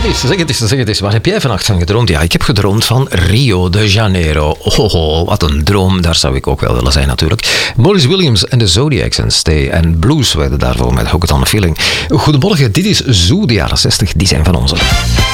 Zeg het eens. Waar heb jij vannacht van gedroomd? Ja, ik heb gedroomd van Rio de Janeiro. Oh, wat een droom. Daar zou ik ook wel willen zijn natuurlijk. Maurice Williams en de Zodiacs en Stay and Blues werden daarvoor met Hook It On A Feeling. Goedemorgen, dit is Zoo, de jaren 60. Die zijn van onze.